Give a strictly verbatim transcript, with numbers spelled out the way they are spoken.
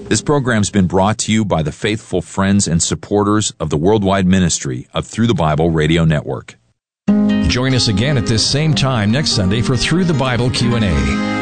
This program's been brought to you by the faithful friends and supporters of the worldwide ministry of Through the Bible Radio Network. Join us again at this same time next Sunday for Through the Bible Q and A.